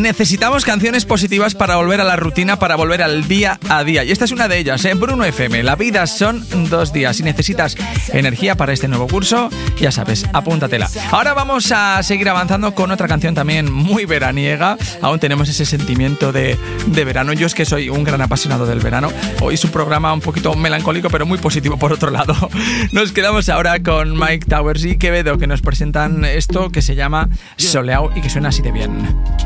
necesitamos canciones positivas para volver a la rutina, para volver al día a día. Y esta es una de ellas, Bruno FM. La vida son 2 días. Si necesitas energía para este nuevo curso, ya sabes, apúntatela. Ahora vamos a seguir avanzando con otra canción también muy veraniega. Aún tenemos ese sentimiento de verano. Yo es que soy un gran apasionado del verano. Hoy es un programa un poquito melancólico, pero muy positivo por otro lado. Nos quedamos ahora con Mike Towers y Quevedo, que nos presentan esto que se llama Soleao y que suena así de bien.